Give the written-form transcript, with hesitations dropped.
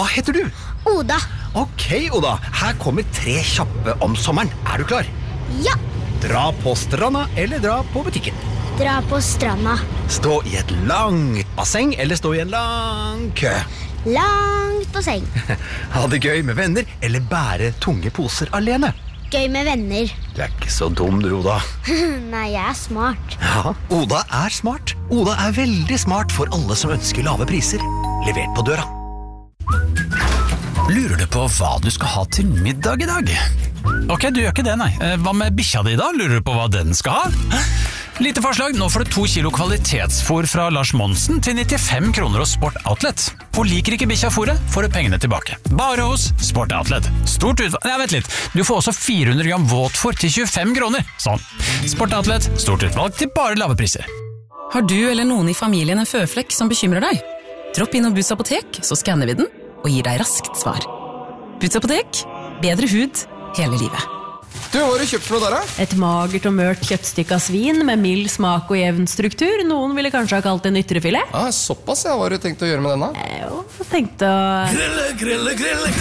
Hva heter du? Oda. Ok, Oda, her kommer 3 kjappe om sommeren. Er du klar? Ja. Dra på stranda eller dra på butikken? Dra på stranda. Stå i et langt basseng eller stå i en lang kø? Langt basseng. Ha det gøy med venner eller bære tunge poser alene? Gøy med venner. Du ikke så dum, du, Oda. Nei, jeg smart. Ja, Oda smart. Oda veldig smart for alle som ønsker lave priser. Levert på døra. Lurer du på hva du skal ha til middag i dag? Ok, du gjør ikke det, nei. Hva med bikkja di da? Lurer du på hva den skal ha? Lite forslag, nå får du 2 kilo kvalitetsfôr fra Lars Monsen til 95 kroner hos Sport Outlet. Og liker ikke bikkja fôret, får du pengene tilbake. Bare hos Sport Outlet. Stort utvalg... Nei, vent litt. Du får også 400 gram våtfôr til 25 kroner. Sånn. Sport Outlet, stort utvalg til bare lave priser. Har du eller noen i familien en føflekk som bekymrer deg? Dropp inn og Boots apotek, så skanner vi den og gir deg raskt svar. Boots apotek, bedre hud hele livet. Du, hva har du kjøpt for noe der, da? Et magert og mørt kjøttstykke av svin med mild smak og jevn struktur. Noen ville kanskje ha kalt det en ytrefilet. Såpass, ja. Hva har du tenkt å gjøre med den, da? Jeg tenkte å... Grille, grille, grille.